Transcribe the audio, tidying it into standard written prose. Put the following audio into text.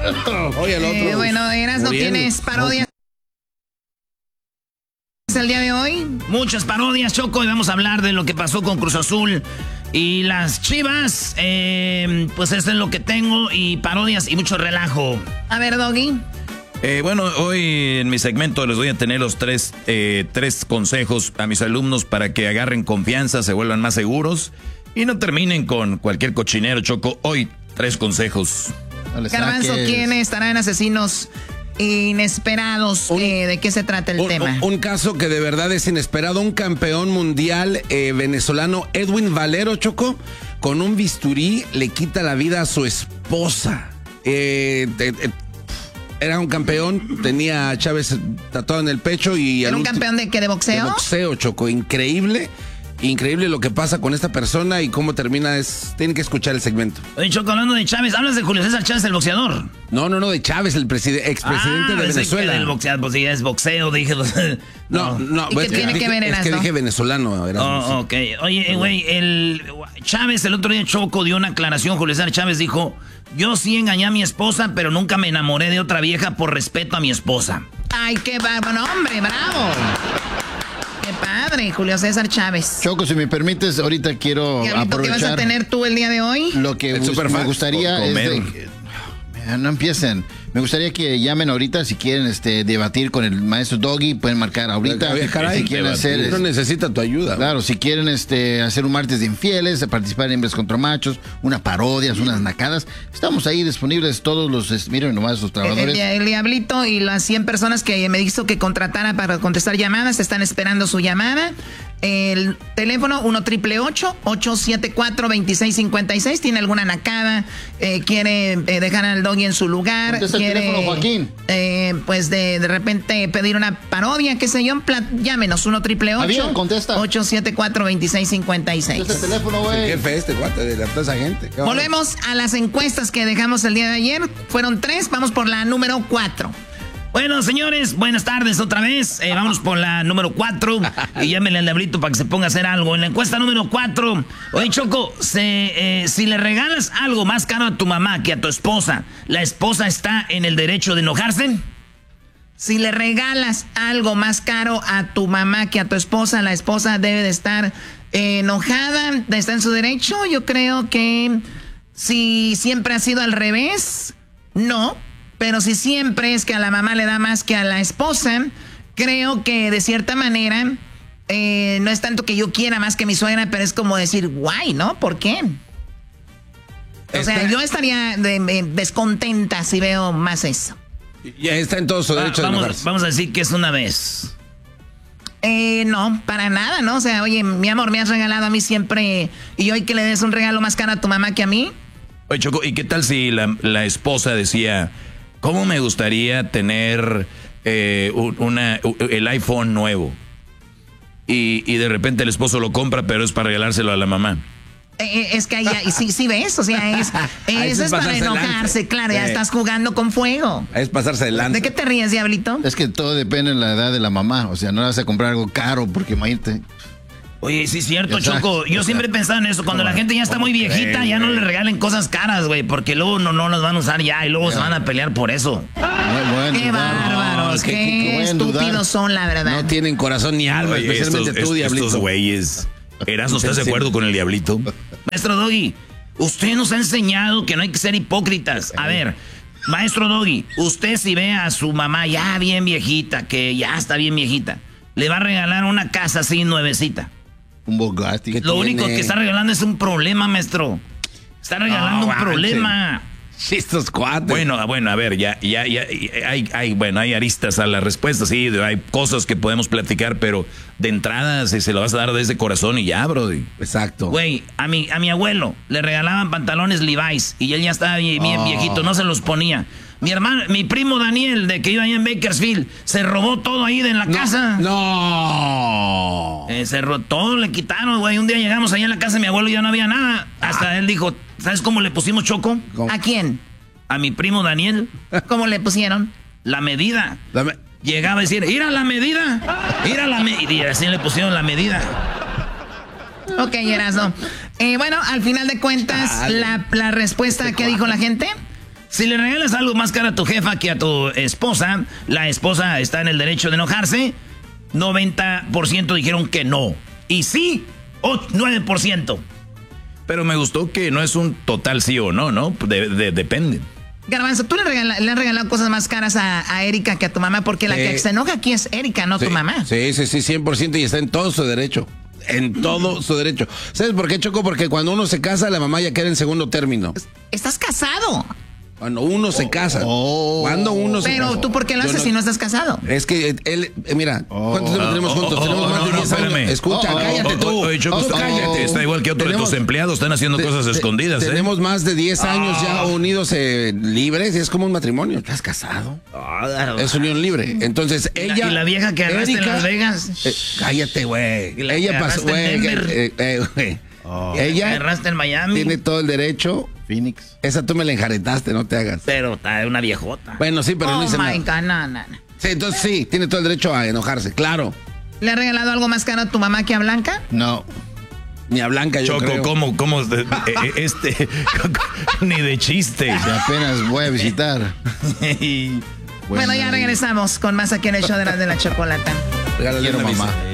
Oye, el otro. Bueno, Eras, ¿no tienes parodias el día de hoy? Muchas parodias, Choco, y vamos a hablar de lo que pasó con Cruz Azul y las Chivas. Pues esto es lo que tengo, y parodias y mucho relajo. A ver, Doggy. Bueno, hoy en mi segmento les voy a tener los tres consejos a mis alumnos para que agarren confianza, se vuelvan más seguros y no terminen con cualquier cochinero, Choco. Hoy, 3 consejos. Garbanzo, ¿quién estará en Asesinos Inesperados? ¿De qué se trata el tema? Un caso que de verdad es inesperado. Un campeón mundial venezolano, Edwin Valero, Choco, con un bisturí le quita la vida a su esposa. Era un campeón, tenía a Chávez tatuado en el pecho y... ¿Era un campeón de qué? ¿De boxeo? De boxeo, Choco. Increíble lo que pasa con esta persona y cómo termina. Tienen que escuchar el segmento. Oye, Choco, hablando de Chávez, ¿hablas de Julio César Chávez, el boxeador? No, de Chávez, el expresidente de Venezuela. Del boxeador, pues sí, es boxeo, dije. No. ¿Y qué tiene que ver en esto? Es que dije venezolano. Ok. Oye, güey, Chávez el otro día, Choco, dio una aclaración. Julio César Chávez dijo: yo sí engañé a mi esposa, pero nunca me enamoré de otra vieja por respeto a mi esposa. Ay, qué bárbaro, hombre, bravo. Qué padre, Julio César Chávez. Choco, si me permites, ahorita quiero aprovechar... ¿Qué vas a tener tú el día de hoy? Lo que me gustaría es... No empiecen. Me gustaría que llamen ahorita si quieren debatir con el maestro Doggy. Pueden marcar ahorita. Caray, si quieren hacer, no necesita tu ayuda. Claro, si quieren hacer un martes de infieles, participar en Hembras contra Machos, una parodias, unas nacadas. Estamos ahí disponibles todos los... miren nomás los trabajadores. El Diablito y las 100 personas que me dijo que contratara para contestar llamadas están esperando su llamada. El teléfono 1-888-874-2656. ¿Tiene alguna nacada? ¿Quiere dejar al Doggy en su lugar? Contesta el teléfono, Joaquín. Pues de repente pedir una parodia, qué sé yo. Llámenos 1-888-874-2656. Este teléfono, güey. Qué jefe guate de toda esa gente. Volvemos a las encuestas que dejamos el día de ayer. Fueron 3, vamos por la número 4. Bueno, señores, buenas tardes otra vez. Vamos por la número 4. Y llámenle al Diablito para que se ponga a hacer algo. En la encuesta número 4. Oye, Choco, si le regalas algo más caro a tu mamá que a tu esposa, ¿la esposa está en el derecho de enojarse? Si le regalas algo más caro a tu mamá que a tu esposa, la esposa debe de estar enojada, está en su derecho. Yo creo que si siempre ha sido al revés, no. Pero si siempre es que a la mamá le da más que a la esposa, creo que de cierta manera no es tanto que yo quiera más que mi suegra, pero es como decir, guay, ¿no? ¿Por qué? O sea, yo estaría descontenta si veo más eso. Ya está en todo su derecho de enojarse. Vamos a decir que es una vez. No, para nada, ¿no? O sea, oye, mi amor, me has regalado a mí siempre, y hoy que le des un regalo más caro a tu mamá que a mí. Oye, Choco, ¿y qué tal si la esposa decía: ¿cómo me gustaría tener el iPhone nuevo? Y de repente el esposo lo compra, pero es para regalárselo a la mamá. Es que ahí sí ves, o sea, eso es para enojarse, claro, ya estás jugando con fuego. Es pasarse de lanza. ¿De qué te ríes, Diablito? Es que todo depende de la edad de la mamá, o sea, no le vas a comprar algo caro porque imagínate. Oye, sí es cierto, Choco. Yo siempre he pensado en eso. Cuando la gente ya está muy viejita, ya no le regalen cosas caras, güey, porque luego no las van a usar ya y luego se van a pelear por eso. Qué bárbaros, qué estúpidos son, la verdad. No tienen corazón ni alma, especialmente tú, Diablito. Estos güeyes. Erasmo, ¿estás de acuerdo con el Diablito? Maestro Doggy, usted nos ha enseñado que no hay que ser hipócritas. A ver, maestro Doggy, usted si ve a su mamá ya bien viejita, que ya está bien viejita, le va a regalar una casa así nuevecita. Un Bugatti. Lo único que está regalando es un problema, maestro. Está regalando un problema. Estos cuates. Bueno, a ver, ya hay aristas a la respuesta, sí, hay cosas que podemos platicar, pero de entrada se lo vas a dar desde corazón y ya, bro. Exacto. Güey, a mi abuelo le regalaban pantalones Levi's y él ya estaba bien viejito, no se los ponía. Mi primo Daniel, de que iba allá en Bakersfield, se robó todo ahí de la casa. No. Todo le quitaron, güey. Un día llegamos allá en la casa de mi abuelo y ya no había nada. Hasta él dijo, ¿sabes cómo le pusimos, Choco? ¿Cómo? ¿A quién? A mi primo Daniel. ¿Cómo le pusieron? La medida. Llegaba a decir, ¡ir a la medida! Y así le pusieron la medida. Ok, Erasmo. Bueno, al final de cuentas, la respuesta que dijo la gente... Si le regalas algo más caro a tu jefa que a tu esposa, la esposa está en el derecho de enojarse. 90% dijeron que no. Y sí, 9%. Pero me gustó que no es un total sí o no, ¿no? Depende. Garbanzo, tú le has regalado cosas más caras a Erika que a tu mamá, porque la que se enoja aquí es Erika, no tu mamá. Sí, 100%, y está en todo su derecho. En todo su derecho. ¿Sabes por qué, Choco? Porque cuando uno se casa, la mamá ya queda en segundo término. ¿Estás casado? Cuando uno se casa. Cuando uno se casa. Pero tú, ¿por qué lo haces si no estás casado? Es que él, mira, ¿cuántos años tenemos juntos? Tenemos más de 10 años. Escucha, cállate tú. Oye, Choco, cállate. Está igual que otros de tus empleados, están haciendo cosas escondidas. Tenemos más de 10 años ya unidos libres, y es como un matrimonio. ¿Estás casado? Es unión libre. Entonces, ella... ¿Y la vieja que agarraste en Las Vegas? Cállate, güey. Ella pasó, güey. Ella agarraste en Miami. tiene todo el derecho. Phoenix. Esa tú me la enjaretaste, no te hagas. Pero está una viejota. Bueno, sí, pero no dice nada. No. Sí, entonces sí, tiene todo el derecho a enojarse, claro. ¿Le has regalado algo más caro a tu mamá que a Blanca? No. Ni a Blanca, yo Choco, creo. ¿cómo? Ni de chiste. Que apenas voy a visitar. Bueno, ya regresamos con más aquí en el show de la Chocolata. Regálale Quiero una mamá. visa.